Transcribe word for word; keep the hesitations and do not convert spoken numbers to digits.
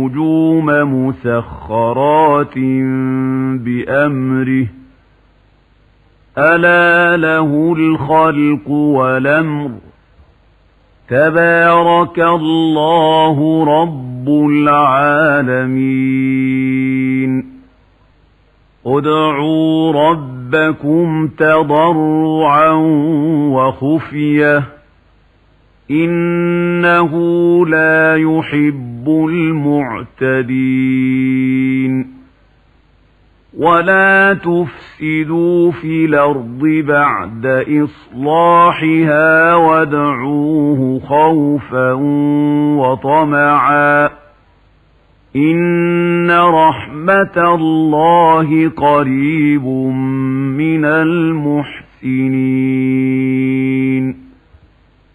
وَالنُّجُومَ مُسَخَّرَاتٍ بِأَمْرِهِ أَلَا لَهُ الْخَلْقُ وَالْأَمْرُ تَبَارَكَ اللَّهُ رَبُّ الْعَالَمِينَ ادْعُوا رَبَّكُمْ تَضَرُّعًا وَخُفْيَةً إِنَّهُ لَا يُحِبُّ الْمُعْتَدِينَ وَلَا تُفْسِدُوا فِي الْأَرْضِ بَعْدَ إِصْلَاحِهَا وَادْعُوهُ خَوْفًا وَطَمَعًا إِنَّ رَحْمَتَ اللَّهِ قَرِيبٌ مِنَ الْمُحْسِنِينَ